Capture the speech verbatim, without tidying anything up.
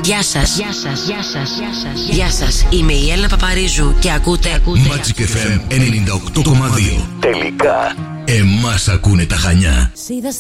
Γεια σας. Γεια σας. Γεια σας. Γεια σας. Γεια σας. Είμαι η Έλληνα Παπαρίζου και ακούτε, ακούτε Magic εφ εμ ενενήντα οκτώ κόμμα δύο. Τελικά εμάς ακούνε τα Χανιά.